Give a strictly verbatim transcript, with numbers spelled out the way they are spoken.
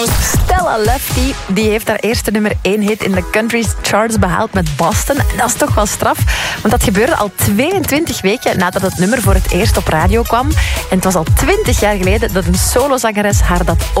Stella Lefty die heeft haar eerste nummer één hit in de country charts behaald met Boston. En dat is toch wel straf, want dat gebeurde al tweeëntwintig weken nadat het nummer voor het eerst op radio kwam. En het was al twintig jaar geleden dat een solozangeres haar dat